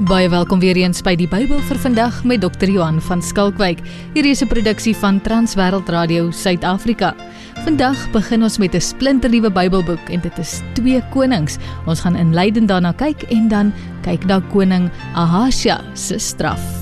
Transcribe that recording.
Baie welkom weer eens by die Bybel vir vandag met Dr. Johan van Skalkwyk. Hierdie is 'n produksie van Transwêreld Radio Suid-Afrika. Vandag begin ons met 'n splinternuwe Bybelboek en dit is 2 Konings. Ons gaan inleidend daarna kyk en dan kyk na koning Ahasja se straf.